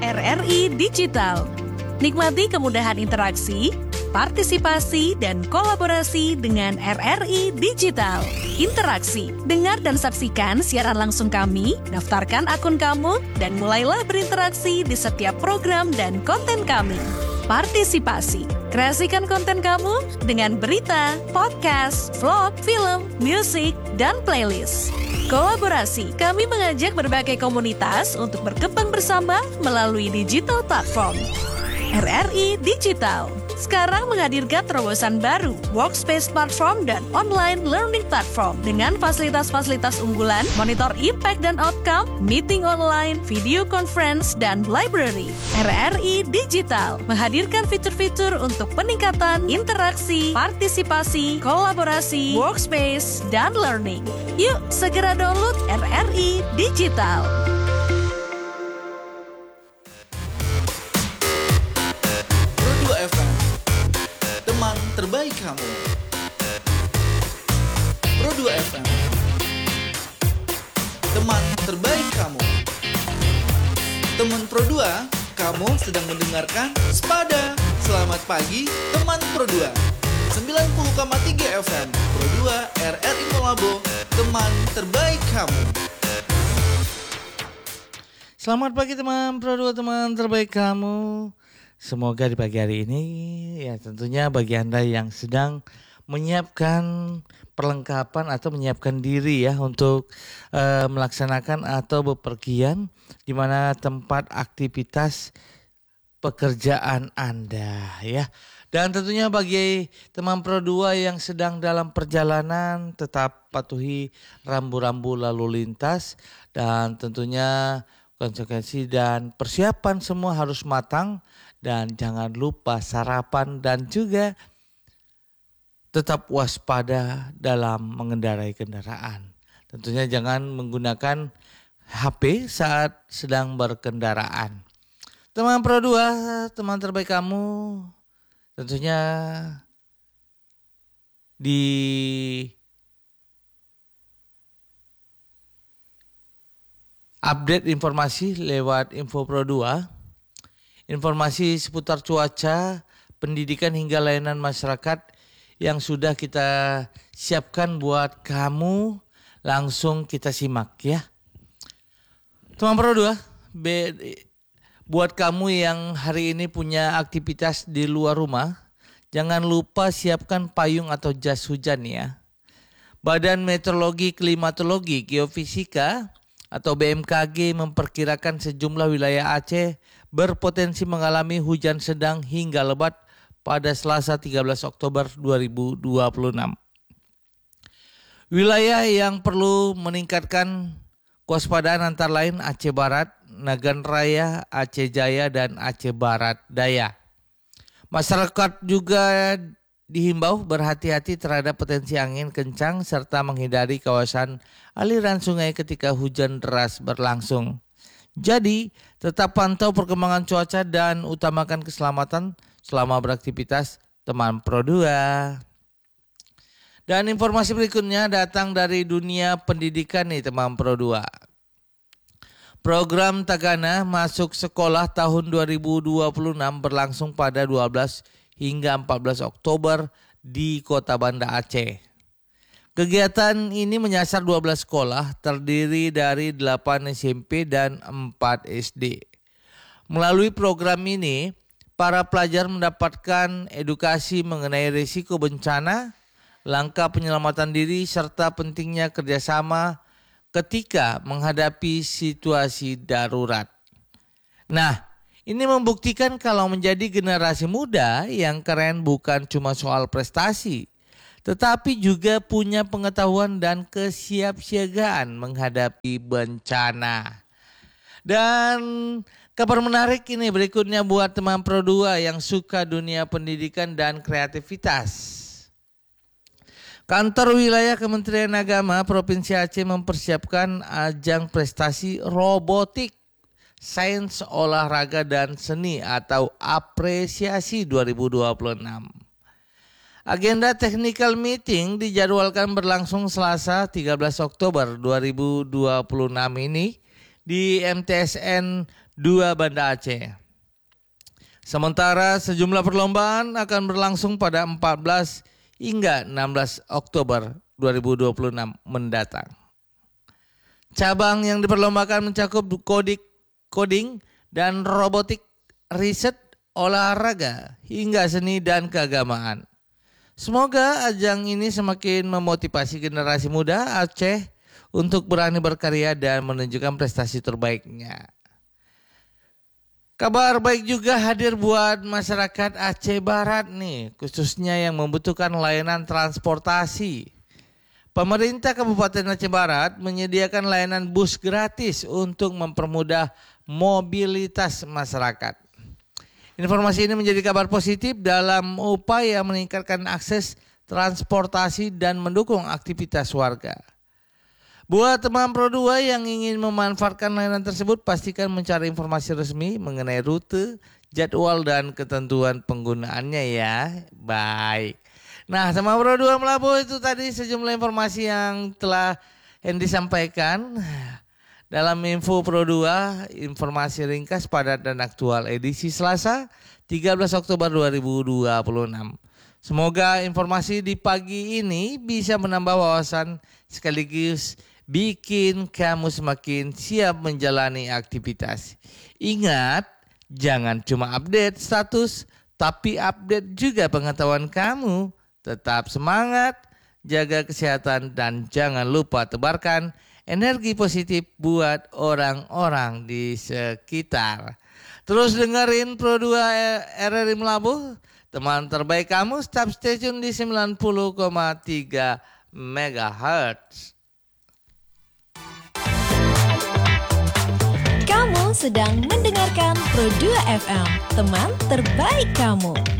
RRI Digital. Nikmati kemudahan interaksi, partisipasi, dan kolaborasi dengan RRI Digital. Interaksi, dengar dan saksikan siaran langsung kami, daftarkan akun kamu, dan mulailah berinteraksi di setiap program dan konten kami. Partisipasi, kreasikan konten kamu dengan berita, podcast, vlog, film, musik, dan playlist. Kolaborasi, kami mengajak berbagai komunitas untuk berkembang bersama melalui digital platform. RRI Digital sekarang menghadirkan terobosan baru, workspace platform dan online learning platform dengan fasilitas-fasilitas unggulan, monitor impact dan outcome, meeting online, video conference, dan library. RRI Digital menghadirkan fitur-fitur untuk peningkatan interaksi, partisipasi, kolaborasi, workspace, dan learning. Yuk, segera download RRI Digital. Terbaik kamu. Pro2 FM, teman terbaik kamu. Teman Pro2, kamu sedang mendengarkan Spada. Selamat pagi, teman Pro2. 90,3 FM, Pro2 RRI Molabo, teman terbaik kamu. Selamat pagi teman Pro2, teman terbaik kamu. Semoga di pagi hari ini ya tentunya bagi Anda yang sedang menyiapkan perlengkapan atau menyiapkan diri ya untuk melaksanakan atau bepergian di mana tempat aktivitas pekerjaan Anda ya. Dan tentunya bagi teman Pro2 yang sedang dalam perjalanan tetap patuhi rambu-rambu lalu lintas dan tentunya konsekuensi dan persiapan semua harus matang. Dan jangan lupa sarapan dan juga tetap waspada dalam mengendarai kendaraan. Tentunya jangan menggunakan HP saat sedang berkendaraan. Teman Pro2, teman terbaik kamu, tentunya di update informasi lewat Info Pro2. Informasi seputar cuaca, pendidikan hingga layanan masyarakat yang sudah kita siapkan buat kamu, langsung kita simak ya. Teman Pro2, buat kamu yang hari ini punya aktivitas di luar rumah, jangan lupa siapkan payung atau jas hujan ya. Badan Meteorologi, Klimatologi, Geofisika atau BMKG memperkirakan sejumlah wilayah Aceh berpotensi mengalami hujan sedang hingga lebat pada Selasa 13 Oktober 2026. Wilayah yang perlu meningkatkan kewaspadaan antara lain Aceh Barat, Nagan Raya, Aceh Jaya, dan Aceh Barat Daya. Masyarakat juga dihimbau berhati-hati terhadap potensi angin kencang serta menghindari kawasan aliran sungai ketika hujan deras berlangsung. Jadi, tetap pantau perkembangan cuaca dan utamakan keselamatan selama beraktivitas teman Pro2. Dan informasi berikutnya datang dari dunia pendidikan nih teman Pro2. Program Tagana masuk sekolah tahun 2026 berlangsung pada 12 hingga 14 Oktober di Kota Banda Aceh. Kegiatan ini menyasar 12 sekolah terdiri dari 8 SMP dan 4 SD. Melalui program ini, para pelajar mendapatkan edukasi mengenai risiko bencana, langkah penyelamatan diri, serta pentingnya kerjasama ketika menghadapi situasi darurat. Nah, ini membuktikan kalau menjadi generasi muda yang keren bukan cuma soal prestasi, tetapi juga punya pengetahuan dan kesiapsiagaan menghadapi bencana. Dan kabar menarik ini berikutnya buat teman Pro2 yang suka dunia pendidikan dan kreativitas. Kantor Wilayah Kementerian Agama Provinsi Aceh mempersiapkan ajang prestasi robotik, sains, olahraga, dan seni atau apresiasi 2026. Agenda technical meeting dijadwalkan berlangsung Selasa 13 Oktober 2026 ini di MTSN 2 Banda Aceh. Sementara sejumlah perlombaan akan berlangsung pada 14 hingga 16 Oktober 2026 mendatang. Cabang yang diperlombakan mencakup coding dan robotik, riset, olahraga, hingga seni dan keagamaan. Semoga ajang ini semakin memotivasi generasi muda Aceh untuk berani berkarya dan menunjukkan prestasi terbaiknya. Kabar baik juga hadir buat masyarakat Aceh Barat nih, khususnya yang membutuhkan layanan transportasi. Pemerintah Kabupaten Aceh Barat menyediakan layanan bus gratis untuk mempermudah mobilitas masyarakat. Informasi ini menjadi kabar positif dalam upaya meningkatkan akses transportasi dan mendukung aktivitas warga. Buat teman Pro 2 yang ingin memanfaatkan layanan tersebut, pastikan mencari informasi resmi mengenai rute, jadwal, dan ketentuan penggunaannya ya. Baik. Nah, teman Pro 2 Melabu, itu tadi sejumlah informasi yang telah disampaikan dalam Info Pro 2, informasi ringkas, padat, dan aktual edisi Selasa 13 Oktober 2026. Semoga informasi di pagi ini bisa menambah wawasan sekaligus bikin kamu semakin siap menjalani aktivitas. Ingat, jangan cuma update status, tapi update juga pengetahuan kamu. Tetap semangat, jaga kesehatan, dan jangan lupa tebarkan energi positif buat orang-orang di sekitar. Terus dengerin Pro 2 RRI Melabuh, teman terbaik kamu. Stop stay tune di 90,3 MHz. Kamu sedang mendengarkan Pro 2 FM, teman terbaik kamu.